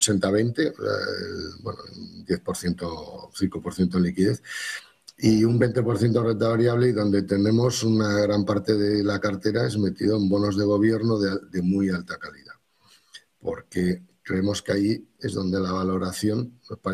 80-20, bueno, 10%, 5% en liquidez, y un 20% renta variable, y donde tenemos una gran parte de la cartera es metido en bonos de gobierno de muy alta calidad, porque creemos que ahí es donde la valoración